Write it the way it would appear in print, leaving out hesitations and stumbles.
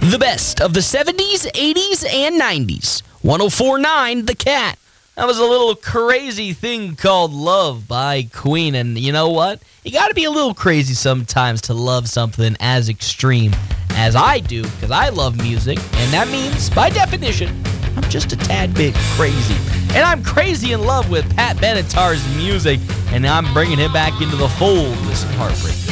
The best of the 70s, 80s, and 90s. 104.9 The Cat. That was a little crazy thing called Love by Queen. And you know what? You got to be a little crazy sometimes to love something as extreme as I do, because I love music. And that means, by definition, I'm just a tad bit crazy. And I'm crazy in love with Pat Benatar's music. And I'm bringing him back into the fold with some Heartbreak.